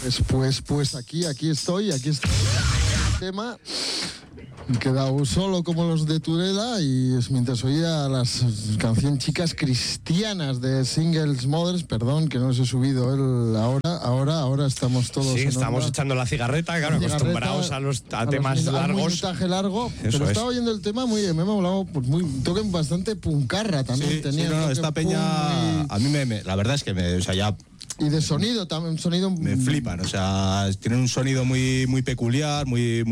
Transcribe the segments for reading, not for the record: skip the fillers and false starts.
Pues aquí estoy. Tema. Me he quedado solo como los de Tudela y es mientras oía las canciones chicas cristianas de Singles Mothers, perdón que no les he subido el ahora estamos todos. Sí, estamos echando la cigarreta, claro, acostumbrados a temas largos. Un minutaje largo, Eso pero es. estaba oyendo el tema me ha molado, pues toquen bastante puncarra también. Esta peña a mí la verdad es que ya. Y de sonido también, sonido me flipan, o sea, tienen un sonido muy peculiar, muy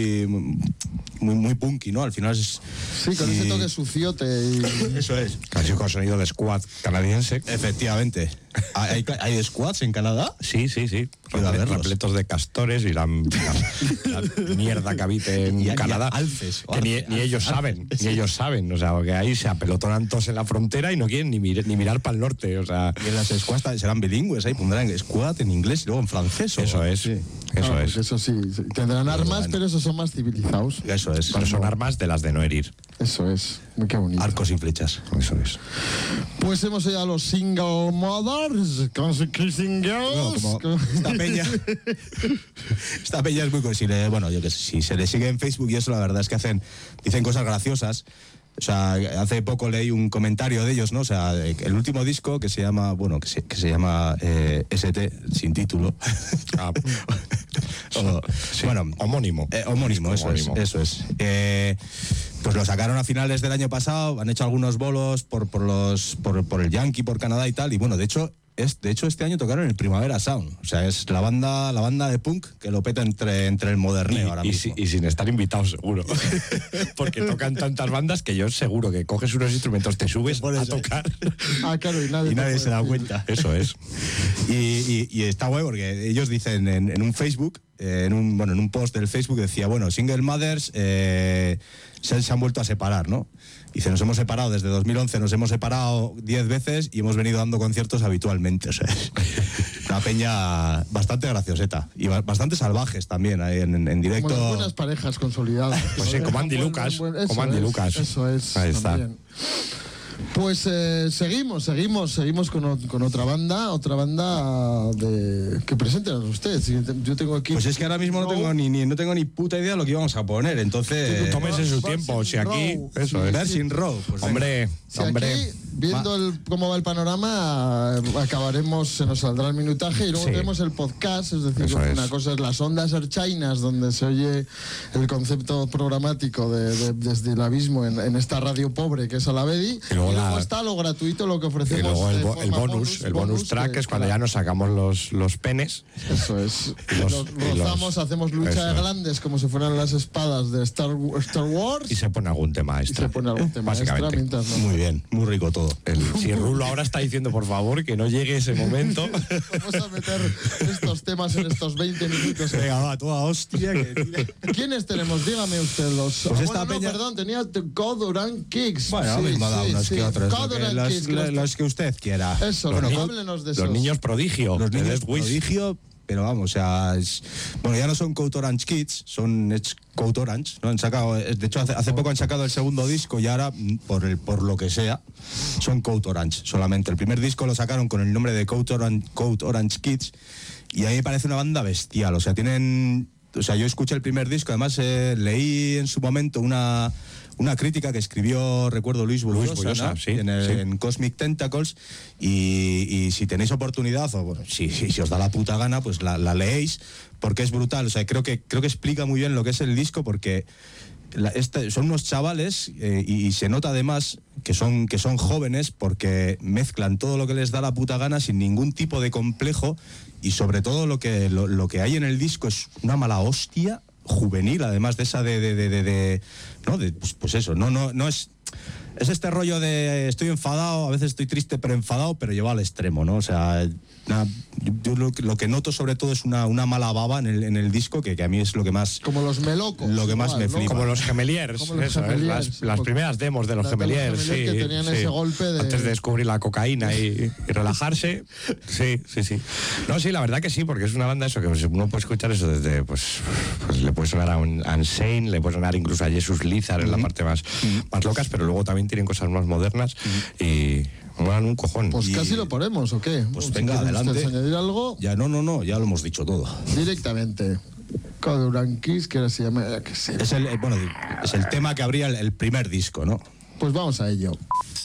punky, ¿no? Al final es... Sí, con ese toque suciote y... Eso es. Casi con sonido de squad canadiense. Efectivamente. ¿Hay squads en Canadá? Sí. Repletos de castores y la mierda que habite en Canadá. Alces. Que ni ellos saben, o sea, porque ahí se apelotonan todos en la frontera y no quieren ni mirar para el norte, o sea... Y en las squads serán bilingües, ahí pondrán squad en inglés y luego en francés. Eso es. Sí. Eso sí, tendrán armas, pero esos son más civilizados. Eso es. Pero son armas de las de no herir. Eso es, qué bonito. Arcos y flechas. Eso es. Pues hemos oído a los Single Mothers con Kissing Girls. Esta peña es muy conocible. Bueno, yo que sé, si se les sigue en Facebook y eso, la verdad es que dicen cosas graciosas. O sea, hace poco leí un comentario de ellos, ¿no? O sea, el último disco que se llama, ST, sin título. Sí. Bueno, homónimo. Homónimo, eso es. Pues lo sacaron a finales del año pasado, han hecho algunos bolos por el Yankee, por Canadá y tal, y bueno, de hecho este año tocaron el Primavera Sound, o sea, es la banda de punk que lo peta entre el moderneo ahora mismo. Y sin estar invitados, seguro. Porque tocan tantas bandas que yo seguro que coges unos instrumentos, te subes a tocar. Claro, y nadie se da cuenta. Eso es. Y está guay porque ellos dicen en un Facebook, en un post del Facebook decía, Single Mothers se han vuelto a separar, ¿no? Dice, nos hemos separado desde 2011, nos hemos separado 10 veces y hemos venido dando conciertos habitualmente. O sea, es una peña bastante gracioseta y bastante salvajes también ahí en directo. Como las buenas parejas consolidadas. Pues sí, como Andy Lucas. Eso es. Ahí está. También. Pues seguimos con otra banda que presenten a ustedes. Yo tengo aquí. Pues es que ahora mismo no tengo ni puta idea de lo que íbamos a poner, entonces. Tómese su tiempo, si aquí. Eso es. Versing Row. Pues hombre. Aquí, viendo cómo va el panorama, se nos saldrá el minutaje y luego tenemos el podcast, es decir, una cosa es las ondas herchainas, donde se oye el concepto programático desde el abismo en esta radio pobre que es Alavedi. Y luego está lo gratuito, lo que ofrecemos. Y luego el bonus track, que es cuando ya nos sacamos los penes. Eso es. Rozamos, hacemos lucha de grandes como si fueran las espadas de Star Wars. Y se pone algún tema extra. Básicamente. Extra, muy bien, muy rico todo. Si Rulo ahora está diciendo, por favor, que no llegue ese momento. Vamos a meter estos temas en estos 20 minutos. Venga, va, toda hostia. ¿Quiénes tenemos? Dígame usted los. Pues esta peña... perdón, tenía Codoran Kicks. Bueno, mismo da unos que otros. Los que usted quiera. Eso, háblenos de eso. Los niños prodigio. Los niños prodigio. Pero vamos, o sea, ya no son Code Orange Kids, son Code Orange, ¿no? Han sacado, de hecho, hace poco han sacado el segundo disco y ahora, por lo que sea, son Code Orange solamente. El primer disco lo sacaron con el nombre de Code Orange Kids y a mí me parece una banda bestial, o sea, yo escuché el primer disco, además leí en su momento una crítica que escribió, recuerdo, Luis Bullosa, ¿no? en Cosmic Tentacles, y si tenéis oportunidad, o si os da la puta gana, pues la leéis, porque es brutal. O sea, creo que explica muy bien lo que es el disco, porque son unos chavales y se nota además que son jóvenes, porque mezclan todo lo que les da la puta gana sin ningún tipo de complejo, y sobre todo lo que hay en el disco es una mala hostia juvenil, además de esa pues eso, no es este rollo de estoy enfadado, a veces estoy triste pero enfadado, pero lleva al extremo, ¿no? O sea, yo lo que noto sobre todo es una mala baba en el disco, que a mí es lo que más... Como los melocos. Lo que más me flipa. Como los Gemeliers. Las primeras demos de los Gemeliers, sí. Que tenían ese golpe de... Antes de descubrir la cocaína y relajarse. Sí. No, sí, la verdad que sí, porque es una banda eso, que uno puede escuchar eso desde, pues le puede sonar a un Unsane, le puede sonar incluso a Jesus Lizard en la parte más locas, pero luego también tienen cosas más modernas y molan un cojón. Pues casi lo ponemos, ¿o qué? Pues Si venga, quieren adelante. ustedes añadir algo, Ya no, ya lo hemos dicho todo. directamente. Coduran Kiss, que ahora se llama... que sé. Es el tema que abría el primer disco, ¿no? Pues vamos a ello.